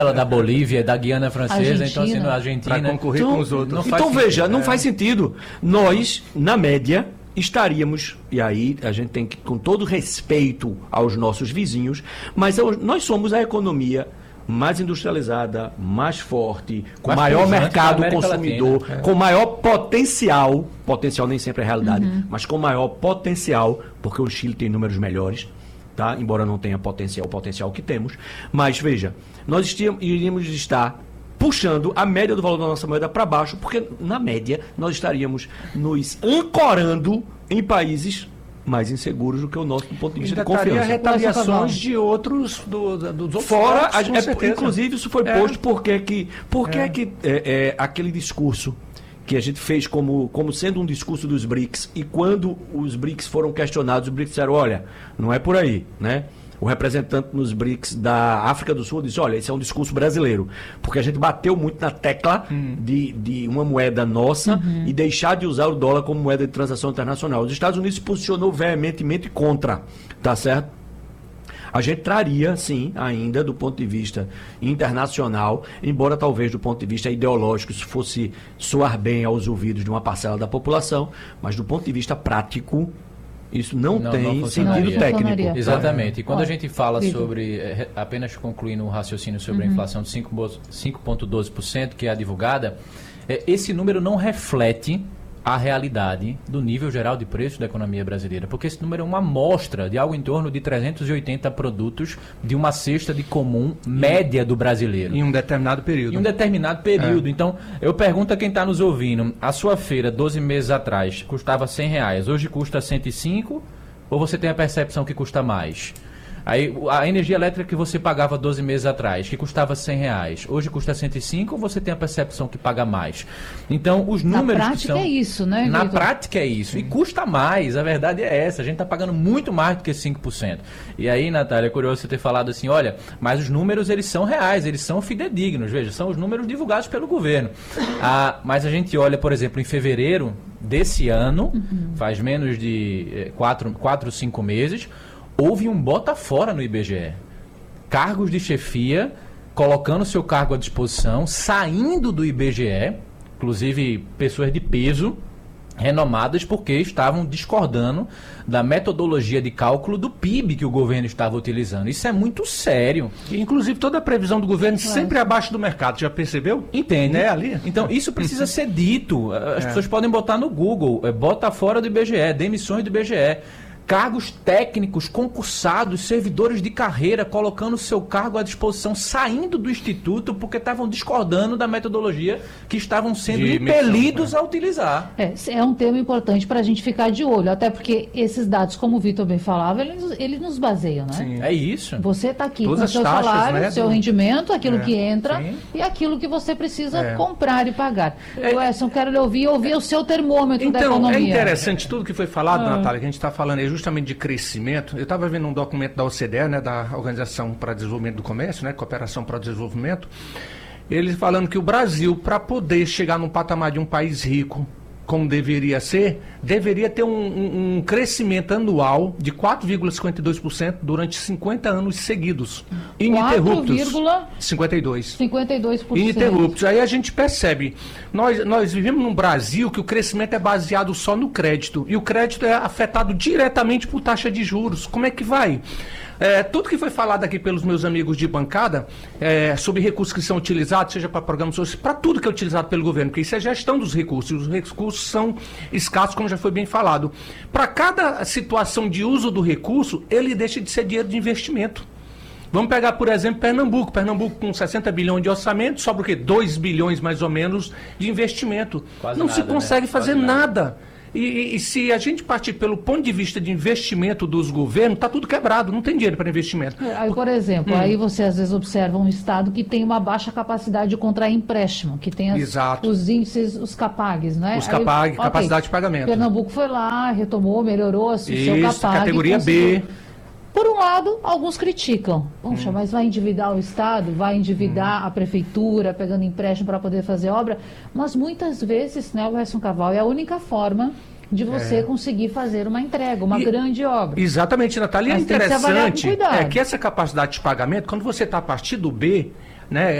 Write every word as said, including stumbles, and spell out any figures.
da Bolívia, da Guiana Francesa, então assim, a Argentina... Para concorrer então, com os outros. Não então faz veja, sentido, não é. faz sentido. Nós, na média, estaríamos, e aí a gente tem que, com todo respeito aos nossos vizinhos, mas nós somos a economia mais industrializada, mais forte, com mais maior mercado consumidor, Latina, é. com maior potencial, potencial nem sempre é realidade, uhum. mas com maior potencial, porque o Chile tem números melhores, tá? Embora não tenha potencial, o potencial que temos. Mas veja, nós iríamos estar puxando a média do valor da nossa moeda para baixo, porque na média nós estaríamos nos ancorando em países mais inseguros do que o nosso do ponto de vista de confiança. Retaliações de outros do, do, dos outros fora, estados, a, é, inclusive isso foi é. posto porque que porque é. que é, é, aquele discurso que a gente fez como, como sendo um discurso dos BRICS, e quando os BRICS foram questionados, os BRICS disseram, olha, não é por aí, né? O representante nos BRICS da África do Sul disse, olha, esse é um discurso brasileiro, porque a gente bateu muito na tecla hum. de, de uma moeda nossa uhum. e deixar de usar o dólar como moeda de transação internacional. Os Estados Unidos se posicionou veementemente contra, tá certo? A gente traria, sim, ainda do ponto de vista internacional, embora talvez do ponto de vista ideológico isso fosse soar bem aos ouvidos de uma parcela da população, mas do ponto de vista prático, isso não, não tem não sentido técnico. Exatamente. E quando Olha, a gente fala Vitor. sobre, apenas concluindo o raciocínio sobre uhum. a inflação de cinco vírgula doze por cento, que é a divulgada, esse número não reflete a realidade do nível geral de preço da economia brasileira, porque esse número é uma amostra de algo em torno de trezentos e oitenta produtos de uma cesta de comum média do brasileiro. Em um determinado período. Em um determinado período. É. Então, eu pergunto a quem está nos ouvindo, a sua feira, doze meses atrás, custava cem reais, hoje custa cento e cinco, ou você tem a percepção que custa mais? Aí, a energia elétrica que você pagava doze meses atrás, que custava cem reais, hoje custa cento e cinco, ou você tem a percepção que paga mais? Então, os números Na prática que são... é isso, né, Na Vitor? prática é isso. E custa mais, a verdade é essa. A gente está pagando muito mais do que cinco por cento. E aí, Natália, é curioso você ter falado assim, olha, mas os números, eles são reais, eles são fidedignos, veja, são os números divulgados pelo governo. Ah, mas a gente olha, por exemplo, em fevereiro desse ano, uhum. faz menos de quatro, cinco meses, houve um bota fora no I B G E. Cargos de chefia, colocando seu cargo à disposição, saindo do I B G E, inclusive pessoas de peso, renomadas, porque estavam discordando da metodologia de cálculo do P I B que o governo estava utilizando. Isso é muito sério. Inclusive, toda a previsão do governo Mas... sempre abaixo do mercado, já percebeu? Entende? Né, ali? Então, isso precisa ser dito. As é. pessoas podem botar no Google, é, bota fora do I B G E, demissões do I B G E. Cargos técnicos, concursados, servidores de carreira, colocando seu cargo à disposição, saindo do Instituto porque estavam discordando da metodologia que estavam sendo de impelidos missão, né? a utilizar. É, é um tema importante para a gente ficar de olho, até porque esses dados, como o Vitor bem falava, eles, eles nos baseiam, né? Sim. É isso. Você está aqui Todas com o seu taxas, salário, né, seu do... rendimento, aquilo é, que entra sim. e aquilo que você precisa é. comprar e pagar. É. Edson, quero lhe ouvir, ouvir o seu termômetro então, da economia. Então, é interessante tudo que foi falado, ah. Natália, que a gente está falando aí justamente de crescimento. Eu estava vendo um documento da O C D E, né, da Organização para o Desenvolvimento do Comércio, né, Cooperação para o Desenvolvimento, eles falando que o Brasil, para poder chegar num patamar de um país rico, como deveria ser, deveria ter um, um, um crescimento anual de quatro vírgula cinquenta e dois por cento durante cinquenta anos seguidos. Ininterruptos. quatro vírgula cinquenta e dois. cinquenta e dois por cento. Ininterruptos. Aí a gente percebe, nós, nós vivemos num Brasil que o crescimento é baseado só no crédito, e o crédito é afetado diretamente por taxa de juros. Como é que vai? É, tudo que foi falado aqui pelos meus amigos de bancada, é, sobre recursos que são utilizados, seja para programas sociais, para tudo que é utilizado pelo governo, porque isso é gestão dos recursos, e os recursos são escassos, como já foi bem falado. Para cada situação de uso do recurso, ele deixa de ser dinheiro de investimento. Vamos pegar, por exemplo, Pernambuco. Pernambuco com sessenta bilhões de orçamento, sobra o quê? dois bilhões mais ou menos de investimento. Quase Não nada, se consegue né? fazer nada. nada. E, e se a gente partir pelo ponto de vista de investimento dos governos, está tudo quebrado, não tem dinheiro para investimento. Aí, por exemplo, hum. aí você às vezes observa um estado que tem uma baixa capacidade de contrair empréstimo, que tem as, os índices, os CAPAGs, né? Os CAPAG, okay, capacidade de pagamento. Pernambuco foi lá, retomou, melhorou o seu Isso, CAPAG. Categoria B. Por um lado, alguns criticam. Poxa, hum. mas vai endividar o Estado, vai endividar hum. a prefeitura, pegando empréstimo para poder fazer obra. Mas muitas vezes, né, o Edson Caval, é a única forma de você é. conseguir fazer uma entrega, uma e, grande obra. Exatamente, Natália. E é interessante que é que essa capacidade de pagamento, quando você está a partir do B, né?